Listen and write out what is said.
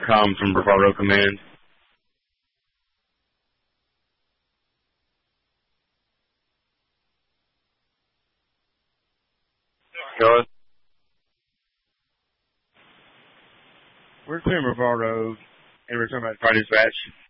Tom from Bravado Command. Hello? We're clearing Bravado, and we're talking about Friday's batch.